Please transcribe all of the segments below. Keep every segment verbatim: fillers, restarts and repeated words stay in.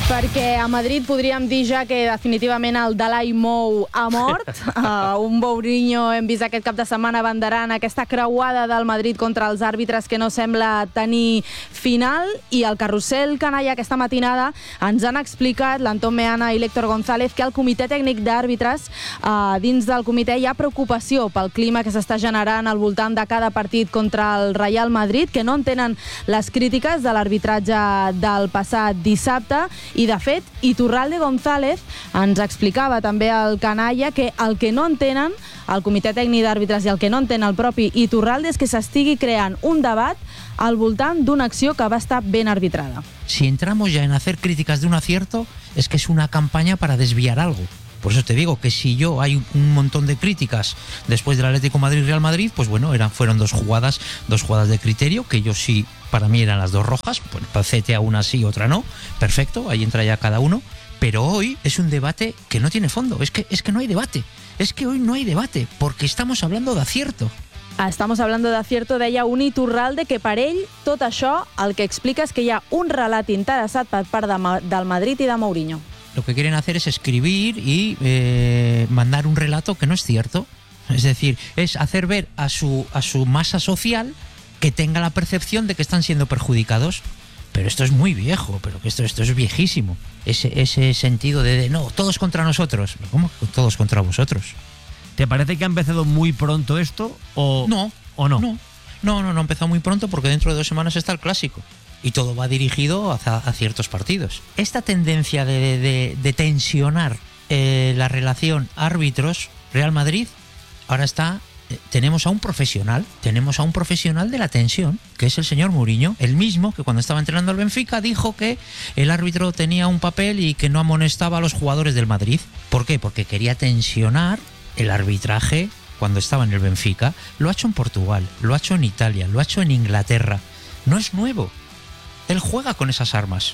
Perquè a Madrid podríem dir ja que definitivament el Dalai Mou ha mort. Uh, un Mourinho hem vist aquest cap de setmana banderant aquesta creuada del Madrid contra els àrbitres que no sembla tenir final, i el carrusel canalla aquesta matinada ens han explicat l'Antón Meana i l'Héctor González que al comitè tècnic d'àrbitres, uh, dins del comitè hi ha preocupació pel clima que s'està generant al voltant de cada partit contra el Real Madrid, que no entenen les crítiques de l'arbitratge del passat dissabte. I, de fet, Iturralde González ens explicava també al canalla que el que no entenen el comitè tècnic d'àrbitres i el que no entén el propi Iturralde és que s'estigui creant un debat al voltant d'una acció que va estar ben arbitrada. Si entramos ya en hacer críticas de un acierto, es que es una campaña para desviar algo. Por eso te digo que si yo hay un montón de críticas después del Atlético Madrid-Real Madrid, pues bueno, eran, fueron dos jugadas, dos jugadas de criterio, que yo sí, para mí eran las dos rojas, pues para C T A una sí, otra no, perfecto, ahí entra ya cada uno, pero hoy es un debate que no tiene fondo, es que, es que no hay debate, es que hoy no hay debate, porque estamos hablando de acierto. Estamos hablando d'acierto, deia un Iturralde que per ell tot això el que explica és que hi ha un relat interessat per part de, del Madrid i de Mourinho. Lo que quieren hacer es escribir y eh, mandar un relato que no es cierto. Es decir, es hacer ver a su, a su masa social que tenga la percepción de que están siendo perjudicados. Pero esto es muy viejo, pero que esto, esto es viejísimo. Ese, ese sentido de, de, no, todos contra nosotros. ¿Cómo? Todos contra vosotros. ¿Te parece que ha empezado muy pronto esto o no? ¿O no? No, no, no, no ha empezado muy pronto porque dentro de dos semanas está el Clásico. Y todo va dirigido hacia, a ciertos partidos. Esta tendencia de, de, de tensionar eh, la relación árbitros-Real Madrid, ahora está, eh, tenemos a un profesional, tenemos a un profesional de la tensión, que es el señor Mourinho, el mismo que cuando estaba entrenando al Benfica dijo que el árbitro tenía un papel y que no amonestaba a los jugadores del Madrid. ¿Por qué? Porque quería tensionar el arbitraje cuando estaba en el Benfica. Lo ha hecho en Portugal, lo ha hecho en Italia, lo ha hecho en Inglaterra. No es nuevo. Él juega con esas armas.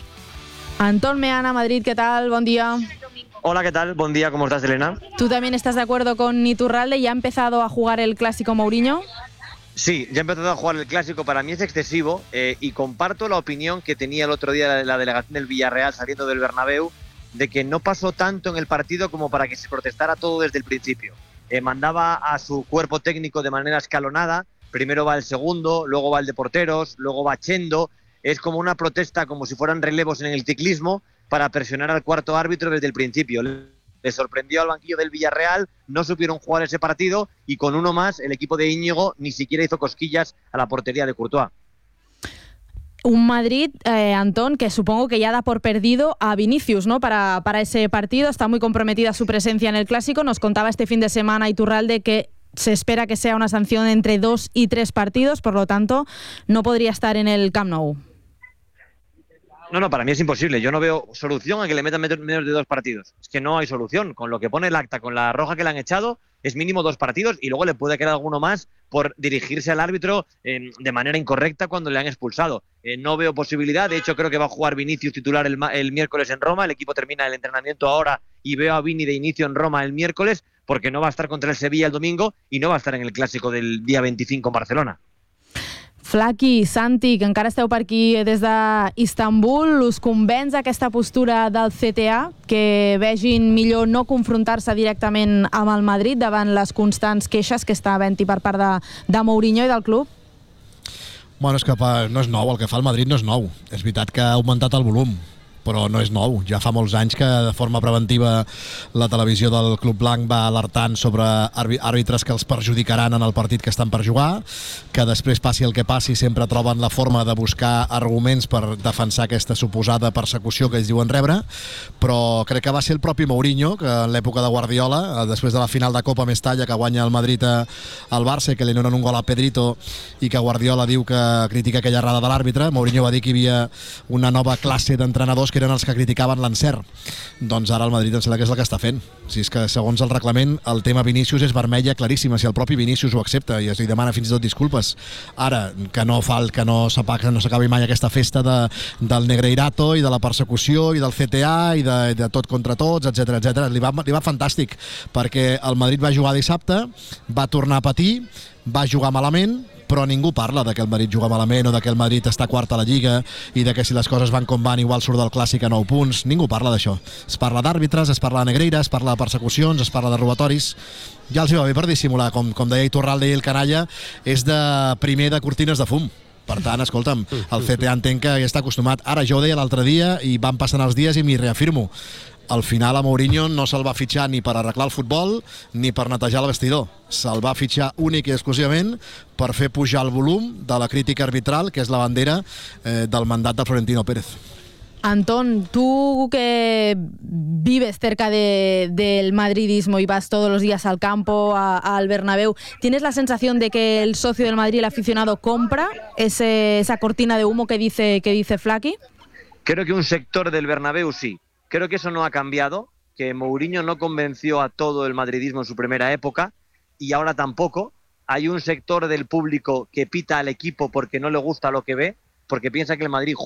Antón Meana, Madrid, ¿qué tal? Buen día. Hola, ¿qué tal? Buen día, ¿cómo estás, Elena? ¿Tú también estás de acuerdo con Iturralde? ¿Ya ha empezado a jugar el Clásico Mourinho? Sí, ya ha empezado a jugar el Clásico. Para mí es excesivo eh, y comparto la opinión que tenía el otro día la, la delegación del Villarreal saliendo del Bernabéu, de que no pasó tanto en el partido como para que se protestara todo desde el principio. Eh, mandaba a su cuerpo técnico de manera escalonada. Primero va el segundo, luego va el de porteros, luego va Chendo. Es como una protesta, como si fueran relevos en el ciclismo, para presionar al cuarto árbitro desde el principio. Le sorprendió al banquillo del Villarreal, no supieron jugar ese partido y con uno más el equipo de Íñigo ni siquiera hizo cosquillas a la portería de Courtois. Un Madrid, eh, Antón, que supongo que ya da por perdido a Vinicius, ¿no? Para, para ese partido, está muy comprometida su presencia en el Clásico. Nos contaba este fin de semana Iturralde que se espera que sea una sanción entre dos y tres partidos, por lo tanto, no podría estar en el Camp Nou. No, no, para mí es imposible. Yo no veo solución a que le metan menos de dos partidos. Es que no hay solución. Con lo que pone el acta, con la roja que le han echado, es mínimo dos partidos y luego le puede quedar alguno más por dirigirse al árbitro eh, de manera incorrecta cuando le han expulsado. Eh, no veo posibilidad. De hecho, creo que va a jugar Vinicius titular el, el miércoles en Roma. El equipo termina el entrenamiento ahora y veo a Vini de inicio en Roma el miércoles porque no va a estar contra el Sevilla el domingo y no va a estar en el Clásico del día veinticinco en Barcelona. Flaqui, Santi, que encara esteu per aquí des d'Istanbul, us convenç aquesta postura del C T A, que vegin millor no confrontar-se directament amb el Madrid davant les constants queixes que està havent-hi per part de, de Mourinho i del club? Bueno, és que no és nou, el que fa el Madrid no és nou. És veritat que ha augmentat el volum, però no és nou. Ja fa molts anys que de forma preventiva la televisió del Club Blanc va alertant sobre àrbitres que els perjudicaran en el partit que estan per jugar, que després passi el que passi sempre troben la forma de buscar arguments per defensar aquesta suposada persecució que ells diuen rebre, però crec que va ser el propi Mourinho que en l'època de Guardiola, després de la final de Copa Mestalla que guanya el Madrid al Barça i que li donen un gol a Pedrito i que Guardiola diu que critica aquella errada de l'àrbitre, Mourinho va dir que hi havia una nova classe d'entrenadors que eren els que criticaven l'encert. Doncs ara el Madrid em sembla que és el que està fent. Si és que segons el reglament el tema Vinícius és vermella claríssima, si el propi Vinícius ho accepta i es li demana fins i tot disculpes. Ara, que no fa el, que no s'apaga, no s'acabi mai aquesta festa de, del Negreirato i de la persecució i del C T A i de, de tot contra tots, etcètera, etcètera. Li va, li va fantàstic, perquè el Madrid va jugar dissabte, va tornar a patir, va jugar malament, però ningú parla de que el Madrid juga malament o de que el Madrid està quart a la Lliga i de que si les coses van com van igual surt del Clàssic a nou punts. Ningú parla d'això. Es parla d'àrbitres, es parla de Negreira, es parla de persecucions, es parla de robatoris. Ja els hi va bé per dissimular, com, com deia Iturralde i el canalla, és de primer de cortines de fum. Per tant, escolta'm, el C T A entenc que ja està acostumat. Ara, jo ho deia l'altre dia i van passant els dies i m'hi reafirmo. Al final a Mourinho no se'l va fitxar ni per arreglar el futbol ni per netejar el vestidor. Se'l va fitxar únic i exclusivament per fer pujar el volum de la crítica arbitral, que és la bandera eh, del mandat de Florentino Pérez. Antón, tú que vives cerca de, del madridismo y vas todos los días al campo, a, al Bernabéu, ¿tienes la sensación de que el socio del Madrid, el aficionado, compra ese, esa cortina de humo que dice, que dice Flaky? Creo que un sector del Bernabéu sí. Creo que eso no ha cambiado, que Mourinho no convenció a todo el madridismo en su primera época y ahora tampoco. Hay un sector del público que pita al equipo porque no le gusta lo que ve, porque piensa que el Madrid